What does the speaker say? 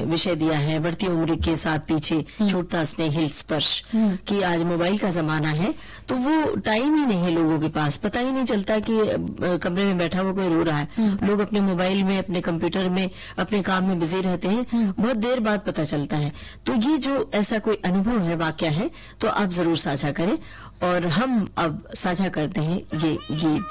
विषय दिया है, बढ़ती उम्र के साथ पीछे छूटता स्नेहिल स्पर्श, कि आज मोबाइल का जमाना है तो वो टाइम ही नहीं है लोगों के पास, पता ही नहीं चलता कि कमरे में बैठा हुआ कोई रो रहा है। लोग अपने मोबाइल में, अपने कंप्यूटर में, अपने काम में बिजी रहते हैं, बहुत देर बाद पता चलता है। तो ये जो ऐसा कोई अनुभव है, वाकया है, तो आप जरूर साझा करें। और हम अब साझा करते हैं ये गीत।